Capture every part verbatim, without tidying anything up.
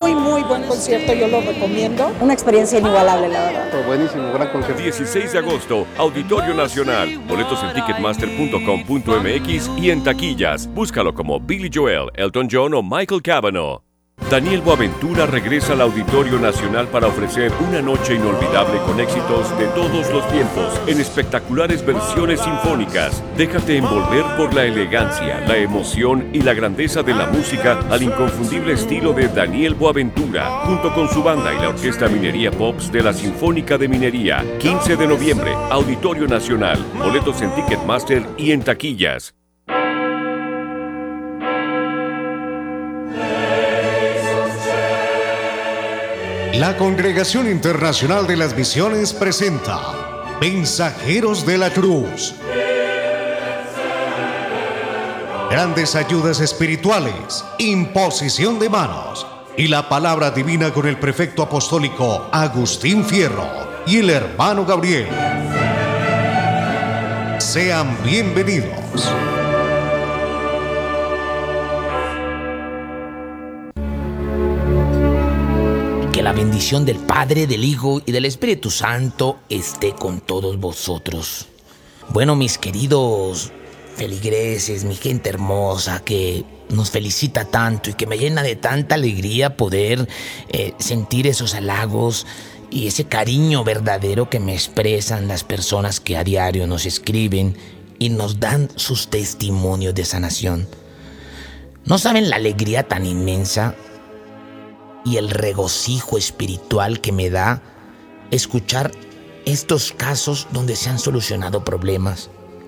muy, muy buen concierto, yo lo recomiendo. Una experiencia inigualable, la verdad. Fue buenísimo, gran concierto. dieciséis de agosto, Auditorio Nacional. Boletos en ticketmaster punto com punto m x y en taquillas. Búscalo como Billy Joel, Elton John o Michael Cavanaugh. Daniel Boaventura regresa al Auditorio Nacional para ofrecer una noche inolvidable con éxitos de todos los tiempos en espectaculares versiones sinfónicas. Déjate envolver por la elegancia, la emoción y la grandeza de la música al inconfundible estilo de Daniel Boaventura, junto con su banda y la Orquesta Minería Pops de la Sinfónica de Minería. quince de noviembre, Auditorio Nacional. Boletos en Ticketmaster y en taquillas. La Congregación Internacional de las Misiones presenta Mensajeros de la Cruz. Grandes ayudas espirituales, imposición de manos y la palabra divina con el prefecto apostólico Agustín Fierro y el hermano Gabriel. Sean bienvenidos. Que la bendición del Padre, del Hijo y del Espíritu Santo esté con todos vosotros. Bueno, mis queridos feligreses, mi gente hermosa que nos felicita tanto y que me llena de tanta alegría poder eh, sentir esos halagos y ese cariño verdadero que me expresan las personas que a diario nos escriben y nos dan sus testimonios de sanación. No saben la alegría tan inmensa y el regocijo espiritual que me da escuchar estos casos donde se han solucionado problemas.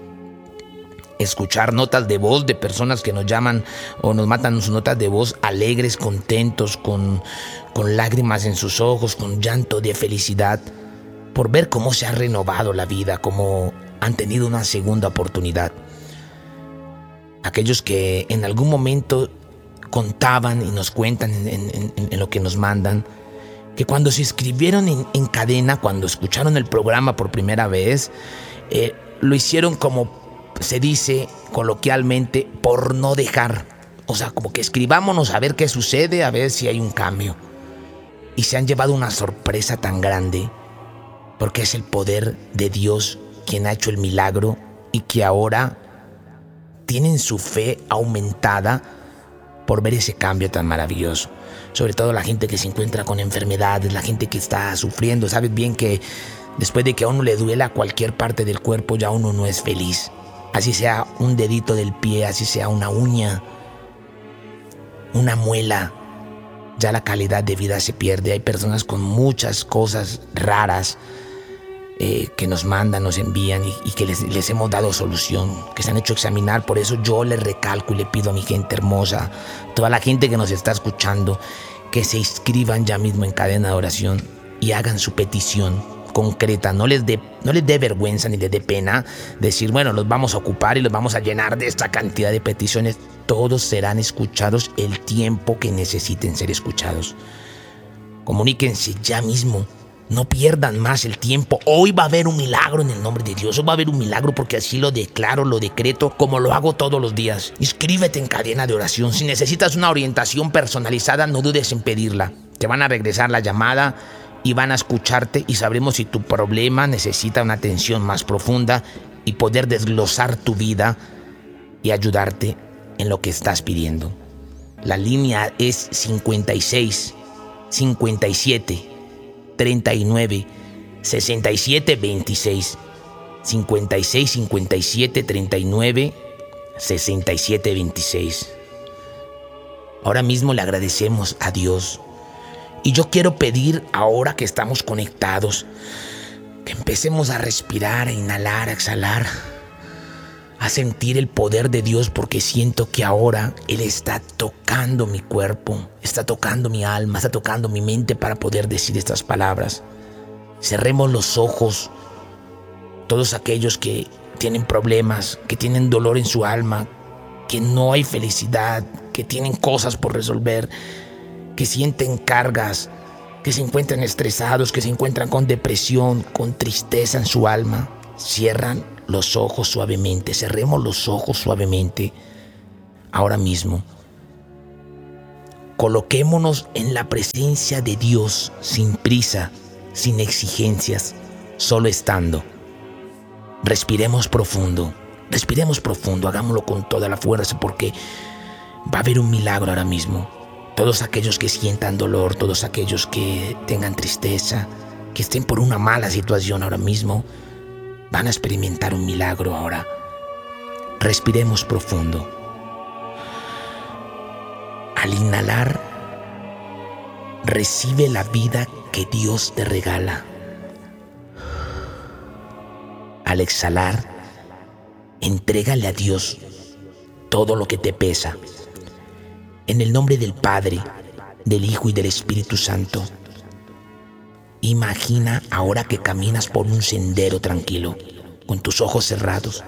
Escuchar notas de voz de personas que nos llaman o nos matan sus notas de voz alegres, contentos, con, con lágrimas en sus ojos, con llanto de felicidad, por ver cómo se ha renovado la vida, cómo han tenido una segunda oportunidad. Aquellos que en algún momento contaban y nos cuentan en, en, en, en lo que nos mandan, que cuando se inscribieron en, en cadena, cuando escucharon el programa por primera vez, eh, lo hicieron como se dice coloquialmente, por no dejar. O sea, como que escribámonos a ver qué sucede, a ver si hay un cambio. Y se han llevado una sorpresa tan grande, porque es el poder de Dios quien ha hecho el milagro y que ahora tienen su fe aumentada por ver ese cambio tan maravilloso. Sobre todo la gente que se encuentra con enfermedades, la gente que está sufriendo. Sabes bien que después de que a uno le duela cualquier parte del cuerpo, ya uno no es feliz. Así sea un dedito del pie, así sea una uña, una muela, ya la calidad de vida se pierde. Hay personas con muchas cosas raras eh, que nos mandan, nos envían y, y que les, les hemos dado solución, que se han hecho examinar. Por eso yo les recalco y le pido a mi gente hermosa, toda la gente que nos está escuchando, que se inscriban ya mismo en cadena de oración y hagan su petición concreta. No les dé no les dé vergüenza ni les dé pena decir, bueno, los vamos a ocupar y los vamos a llenar de esta cantidad de peticiones. Todos serán escuchados el tiempo que necesiten ser escuchados. Comuníquense ya mismo. No pierdan más el tiempo. Hoy va a haber un milagro en el nombre de Dios. Hoy va a haber un milagro porque así lo declaro, lo decreto, como lo hago todos los días. Inscríbete en cadena de oración. Si necesitas una orientación personalizada, no dudes en pedirla. Te van a regresar la llamada y van a escucharte y sabremos si tu problema necesita una atención más profunda y poder desglosar tu vida y ayudarte en lo que estás pidiendo. La línea es cincuenta y seis, cincuenta y siete, treinta y nueve, sesenta y siete, veintiséis. cincuenta y seis, cincuenta y siete, treinta y nueve, sesenta y siete, veintiséis. Ahora mismo le agradecemos a Dios. Y yo quiero pedir, ahora que estamos conectados, que empecemos a respirar, a inhalar, a exhalar, a sentir el poder de Dios, porque siento que ahora Él está tocando mi cuerpo, está tocando mi alma, está tocando mi mente para poder decir estas palabras. Cerremos los ojos, todos aquellos que tienen problemas, que tienen dolor en su alma, que no hay felicidad, que tienen cosas por resolver, que sienten cargas, que se encuentran estresados, que se encuentran con depresión, con tristeza en su alma. Cierran los ojos suavemente, cerremos los ojos suavemente ahora mismo. Coloquémonos en la presencia de Dios sin prisa, sin exigencias, solo estando. Respiremos profundo, respiremos profundo, hagámoslo con toda la fuerza porque va a haber un milagro ahora mismo. Todos aquellos que sientan dolor, todos aquellos que tengan tristeza, que estén por una mala situación ahora mismo, van a experimentar un milagro ahora. Respiremos profundo. Al inhalar, recibe la vida que Dios te regala. Al exhalar, entrégale a Dios todo lo que te pesa. En el nombre del Padre, del Hijo y del Espíritu Santo, imagina ahora que caminas por un sendero tranquilo, con tus ojos cerrados.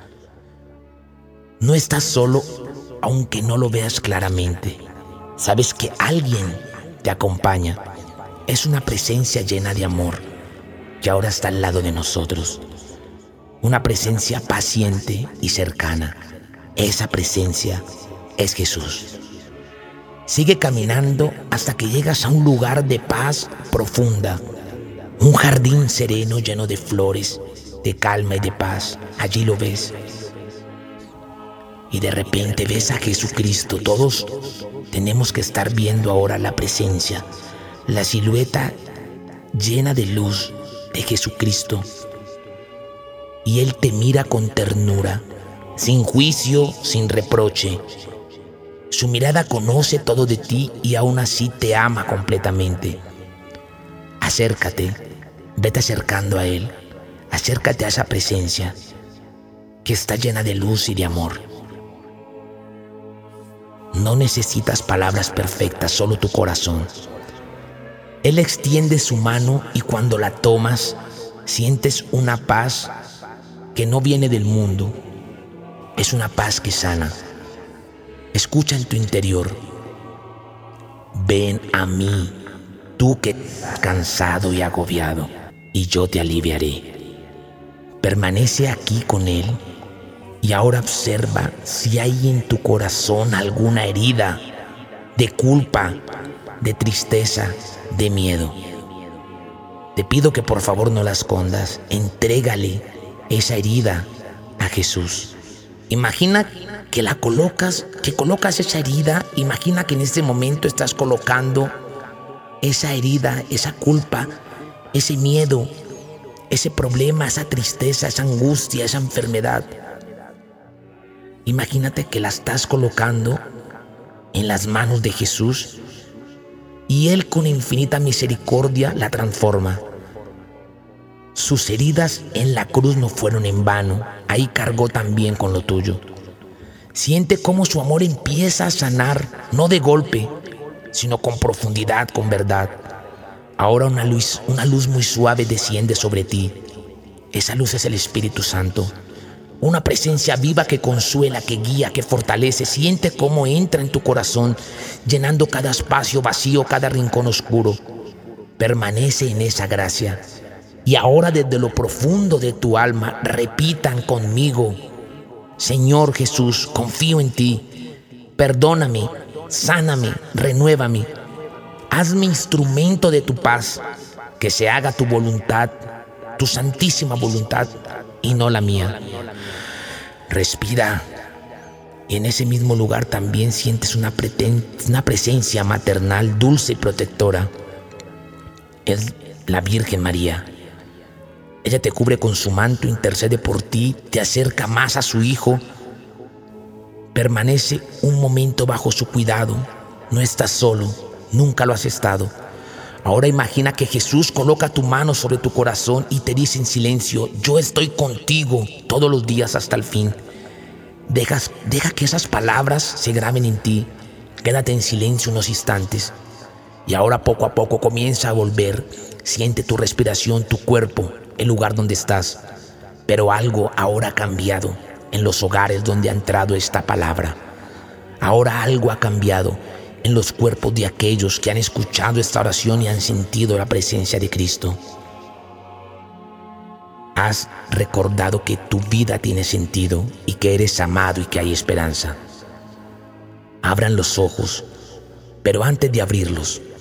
No estás solo, aunque no lo veas claramente. Sabes que alguien te acompaña. Es una presencia llena de amor que ahora está al lado de nosotros. Una presencia paciente y cercana. Esa presencia es Jesús. Sigue caminando hasta que llegas a un lugar de paz profunda. Un jardín sereno lleno de flores, de calma y de paz. Allí lo ves. Y de repente ves a Jesucristo. Todos tenemos que estar viendo ahora la presencia, la silueta llena de luz de Jesucristo. Y Él te mira con ternura, sin juicio, sin reproche. Su mirada conoce todo de ti y aún así te ama completamente. Acércate, vete acercando a Él. Acércate a esa presencia que está llena de luz y de amor. No necesitas palabras perfectas, solo tu corazón. Él extiende su mano y cuando la tomas, sientes una paz que no viene del mundo. Es una paz que sana. Escucha en tu interior. Ven a mí, tú que estás cansado y agobiado, y yo te aliviaré. Permanece aquí con Él. Y ahora observa si hay en tu corazón alguna herida de culpa, de tristeza, de miedo. Te pido que por favor no la escondas. Entrégale esa herida a Jesús. Imagina que la colocas, que colocas esa herida. Imagina que en este momento estás colocando esa herida, esa culpa, ese miedo, ese problema, esa tristeza, esa angustia, esa enfermedad. Imagínate que la estás colocando en las manos de Jesús y Él con infinita misericordia la transforma. Sus heridas en la cruz no fueron en vano, ahí cargó también con lo tuyo. Siente cómo su amor empieza a sanar, no de golpe, sino con profundidad, con verdad. Ahora una luz, una luz muy suave desciende sobre ti. Esa luz es el Espíritu Santo. Una presencia viva que consuela, que guía, que fortalece. Siente cómo entra en tu corazón, llenando cada espacio vacío, cada rincón oscuro. Permanece en esa gracia. Y ahora desde lo profundo de tu alma, repitan conmigo: Señor Jesús, confío en ti. Perdóname, sáname, renuévame. Hazme instrumento de tu paz. Que se haga tu voluntad, tu santísima voluntad, y no la mía. Respira. Y en ese mismo lugar también sientes una, preten- una presencia maternal, dulce y protectora. Es la Virgen María. Ella te cubre con su manto, intercede por ti, te acerca más a su Hijo. Permanece un momento bajo su cuidado. No estás solo, nunca lo has estado. Ahora imagina que Jesús coloca tu mano sobre tu corazón y te dice en silencio: yo estoy contigo todos los días hasta el fin. Dejas, deja que esas palabras se graben en ti. Quédate en silencio unos instantes. Y ahora poco a poco comienza a volver. Siente tu respiración, tu cuerpo, el lugar donde estás. Pero algo ahora ha cambiado en los hogares donde ha entrado esta palabra. Ahora algo ha cambiado en los cuerpos de aquellos que han escuchado esta oración y han sentido la presencia de Cristo. Has recordado que tu vida tiene sentido y que eres amado y que hay esperanza. Abran los ojos, Pero antes de abrirlos,